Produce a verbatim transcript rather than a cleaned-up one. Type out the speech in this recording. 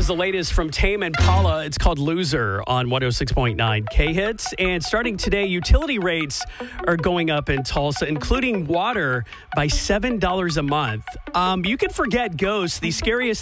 is the latest from Tame Impala. It's called Loser on one oh six point nine K-Hits. And starting today, utility rates are going up in Tulsa, including water, by seven dollars a month. Um, you can forget ghosts. The scariest